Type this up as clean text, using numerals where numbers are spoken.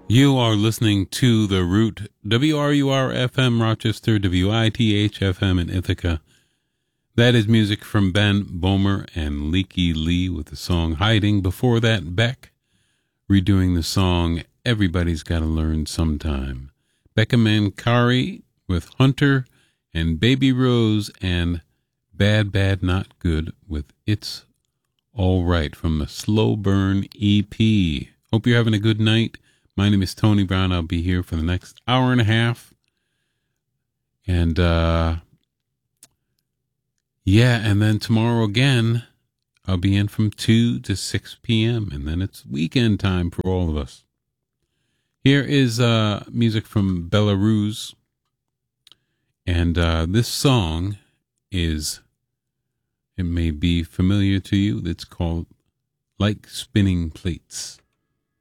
You are listening to The Root, WRUR-FM Rochester, WITH-FM in Ithaca. That is music from Ben Bomer and Leaky Lee with the song Hiding. Before that, Beck redoing the song Everybody's Gotta Learn Sometime. Becca Mancari with Hunter, and Baby Rose and Bad Bad Not Good with It's All Right from the Slow Burn EP. Hope you're having a good night. My name is Tony Brown. I'll be here for the next hour and a half. And, and then tomorrow again, I'll be in from 2 to 6 p.m. And then it's weekend time for all of us. Here is music from Belarus. And this song is, it may be familiar to you. It's called Like Spinning Plates.